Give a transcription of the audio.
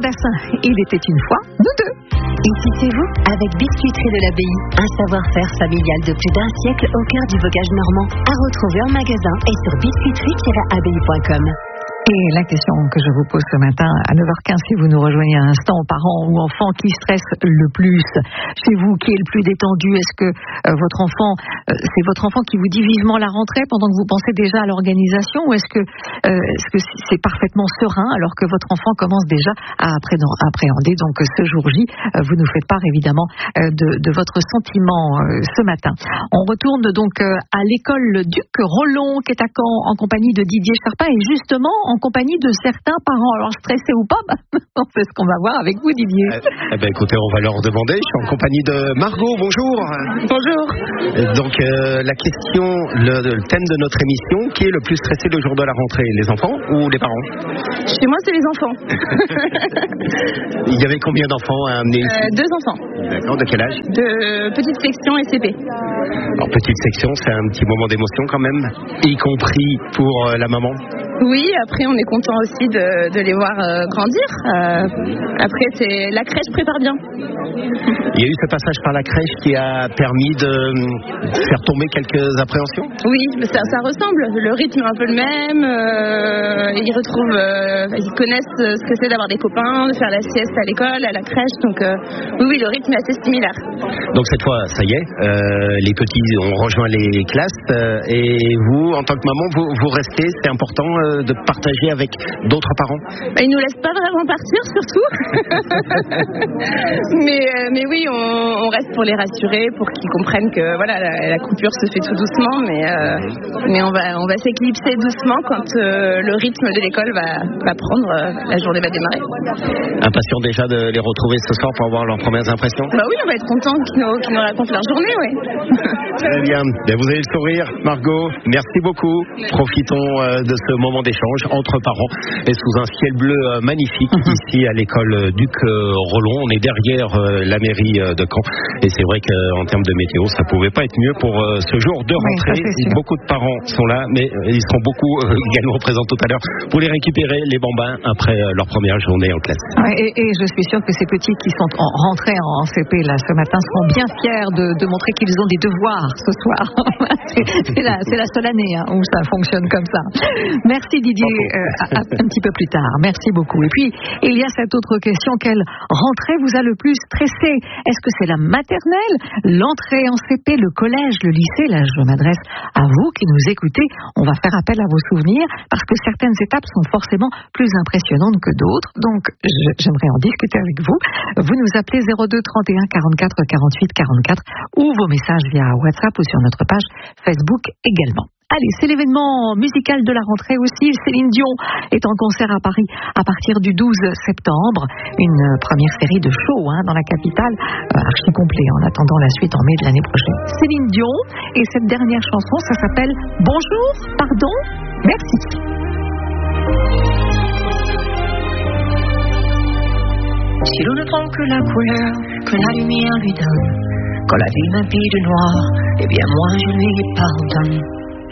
place Il était une fois, nous deux. Ici c'est vous, avec Biscuiterie de l'Abbaye. Un savoir-faire familial de plus d'un siècle au cœur du bocage normand. À retrouver en magasin et sur biscuiterie-abbaye.com. Et la question que je vous pose ce matin à 9h15, si vous nous rejoignez à l'instant, parents ou enfants qui stressent le plus, chez vous, qui est le plus détendu? Est-ce que votre enfant, c'est votre enfant qui vous dit vivement la rentrée pendant que vous pensez déjà à l'organisation, ou est-ce que c'est parfaitement serein alors que votre enfant commence déjà à appréhender donc ce jour J? Vous nous faites part évidemment de votre sentiment ce matin. On retourne donc à l'école Duc Rollon qui est à Caen en compagnie de Didier Charpin et justement en compagnie de certains parents. Alors stressés ou pas, on fait ce qu'on va voir avec vous, Didier. Écoutez, on va leur demander. Je suis en compagnie de Margot. Bonjour. Bonjour. Donc la question, le thème de notre émission, qui est le plus stressé le jour de la rentrée, les enfants ou les parents? Chez moi, c'est les enfants. Il y avait combien d'enfants à amener ici? 2 enfants. D'accord. De quel âge? De petite section et CP. Alors petite section, c'est un petit moment d'émotion quand même, y compris pour la maman. Oui, après on est content aussi de les voir grandir. Après la crèche prépare bien. Il y a eu ce passage par la crèche qui a permis de faire tomber quelques appréhensions? Oui, ça ressemble. Le rythme est un peu le même. Ils connaissent ce que c'est d'avoir des copains, de faire la sieste à l'école, à la crèche. Donc oui, le rythme est assez similaire. Donc cette fois, ça y est, les petits ont rejoint les classes et vous, en tant que maman, vous restez, c'est important de partager avec d'autres parents? Ils nous laissent pas vraiment partir, surtout. mais oui, on reste pour les rassurer, pour qu'ils comprennent que voilà, la coupure se fait tout doucement, mais on va s'éclipser doucement quand le rythme de l'école va prendre, la journée va démarrer. Impatient déjà de les retrouver ce soir pour avoir leurs premières impressions? Bah oui, on va être content qu'ils nous racontent leur journée, oui. Très bien. Vous avez le sourire, Margot. Merci beaucoup. Profitons de ce moment d'échange entre parents et sous un ciel bleu magnifique ici à l'école Duc Rollon. On est derrière la mairie de Caen et c'est vrai qu'en termes de météo, ça pouvait pas être mieux pour ce jour de rentrée. Oui, beaucoup de parents sont là, mais ils seront beaucoup également présents tout à l'heure pour les récupérer, les bambins, après leur première journée en classe. Ouais, et je suis sûre que ces petits qui sont rentrés en CP là ce matin seront bien fiers de montrer qu'ils ont des devoirs ce soir. c'est la seule année où ça fonctionne comme ça. Merci Didier, un petit peu plus tard. Merci beaucoup. Et puis, il y a cette autre question, quelle rentrée vous a le plus stressé? Est-ce que c'est la maternelle, l'entrée en CP, le collège, le lycée? Là, je m'adresse à vous qui nous écoutez. On va faire appel à vos souvenirs parce que certaines étapes sont forcément plus impressionnantes que d'autres. Donc, j'aimerais en discuter avec vous. Vous nous appelez 02 31 44 48 44 ou vos messages via WhatsApp ou sur notre page Facebook également. Allez, c'est l'événement musical de la rentrée aussi. Céline Dion est en concert à Paris à partir du 12 septembre. Une première série de shows dans la capitale, archi complet en attendant la suite en mai de l'année prochaine. Céline Dion, et cette dernière chanson, ça s'appelle Bonjour, pardon, merci. Si l'on ne prend que la couleur que la lumière lui donne, quand la ville m'habille de noir, eh bien moi je lui pardonne.